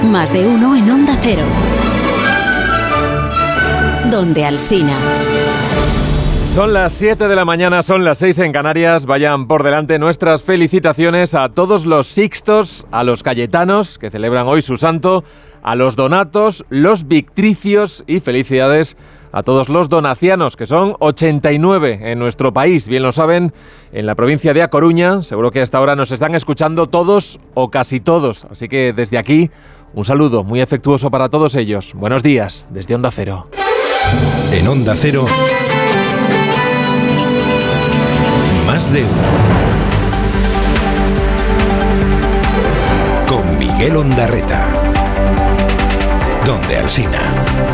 Más de uno en Onda Cero. Donde Alsina. Son las 7 de la mañana, son las 6 en Canarias. Vayan por delante nuestras felicitaciones a todos los Sixtos, a los Cayetanos, que celebran hoy su santo, a los Donatos, los Victricios y felicidades a todos los Donacianos, que son 89 en nuestro país. Bien lo saben, en la provincia de A Coruña, seguro que hasta ahora nos están escuchando todos o casi todos. Así que desde aquí, un saludo muy afectuoso para todos ellos. Buenos días, desde Onda Cero. En Onda Cero, Más de uno. Con Miguel Ondarreta. Donde Alsina.